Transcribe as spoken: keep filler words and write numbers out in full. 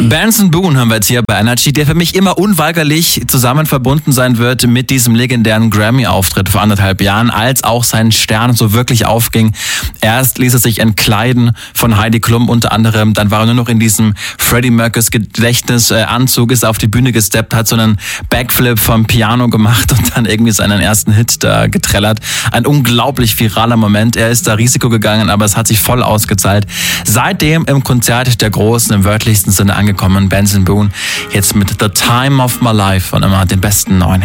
Benson Boone haben wir jetzt hier bei Energy, der für mich immer unweigerlich zusammen verbunden sein wird mit diesem legendären Grammy-Auftritt vor anderthalb Jahren, als auch sein Stern so wirklich aufging. Erst ließ er sich entkleiden von Heidi Klum unter anderem, dann war er nur noch in diesem Freddie Mercury's Gedächtnisanzug, ist auf die Bühne gesteppt, hat so einen Backflip vom Piano gemacht und dann irgendwie seinen ersten Hit da getrellert. Ein unglaublich viraler Moment. Er ist da Risiko gegangen, aber es hat sich voll ausgezahlt. Seitdem im Konzert der Großen im wörtlichsten Sinne angekommen, Benson Boone, jetzt mit The Time of My Life und immer den besten neuen